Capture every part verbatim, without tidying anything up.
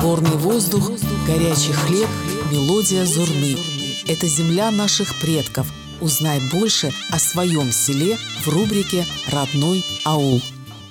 Горный воздух, горячий хлеб, мелодия зурны. Это земля наших предков. Узнай больше о своем селе в рубрике «Родной аул».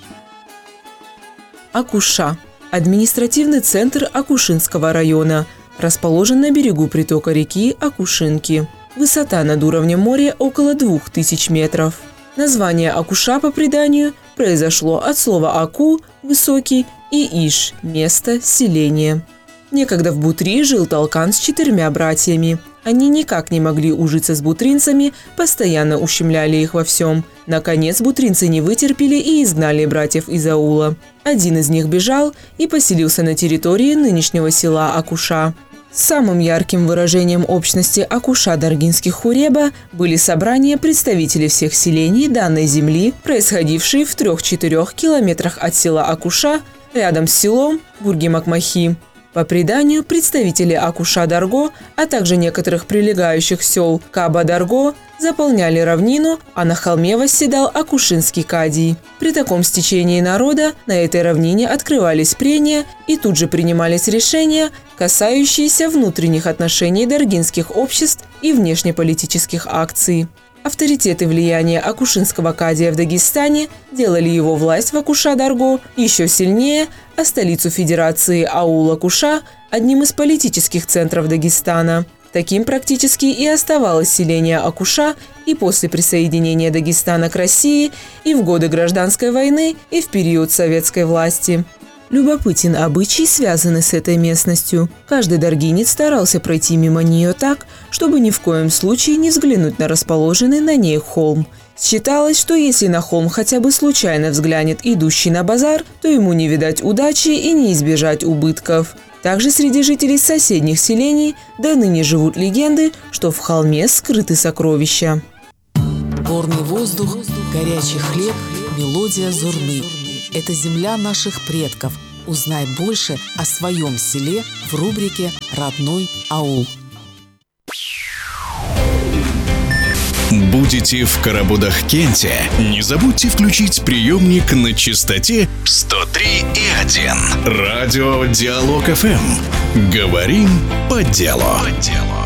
Акуша – административный центр Акушинского района, расположен на берегу притока реки Акушинки. Высота над уровнем моря около двух тысяч метров. Название Акуша по преданию произошло от слова «аку» – «высокий» и «иш» – «место, селение». Некогда в Бутри жил Толкан с четырьмя братьями. Они никак не могли ужиться с бутринцами, постоянно ущемляли их во всем. Наконец, бутринцы не вытерпели и изгнали братьев из аула. Один из них бежал и поселился на территории нынешнего села Акуша. Самым ярким выражением общности Акуша Даргинских Хуреба были собрания представителей всех селений данной земли, происходившие в трех-четырех километрах от села Акуша, рядом с селом Бурги-Макмахи. По преданию, представители Акуша-Дарго, а также некоторых прилегающих сел Каба-Дарго заполняли равнину, а на холме восседал Акушинский кадий. При таком стечении народа на этой равнине открывались прения и тут же принимались решения, касающиеся внутренних отношений даргинских обществ и внешнеполитических акций. Авторитет и влияние Акушинского кадия в Дагестане делали его власть в Акуша-Дарго еще сильнее, а столицу Федерации аул-Акуша – одним из политических центров Дагестана. Таким практически и оставалось селение Акуша и после присоединения Дагестана к России, и в годы Гражданской войны, и в период советской власти. Любопытен обычай, связанный с этой местностью. Каждый даргинец старался пройти мимо нее так, чтобы ни в коем случае не взглянуть на расположенный на ней холм. Считалось, что если на холм хотя бы случайно взглянет идущий на базар, то ему не видать удачи и не избежать убытков. Также среди жителей соседних селений до ныне живут легенды, что в холме скрыты сокровища. Горный воздух, горячий хлеб, мелодия зурны. Это земля наших предков. Узнай больше о своем селе в рубрике «Родной аул». Будете в Карабудах-Кенте? Не забудьте включить приемник на частоте сто три и один. Радио Диалог эф эм. Говорим по делу. По делу.